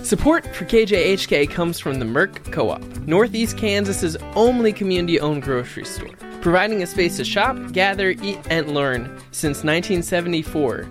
Support for KJHK comes from the Merck Co-op, Northeast Kansas's only community-owned grocery store, providing a space to shop, gather, eat, and learn since 1974.